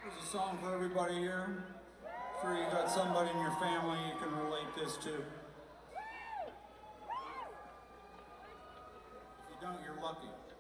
Here's a song for everybody here. Sure you got somebody in your family you can relate this to. If you don't, you're lucky.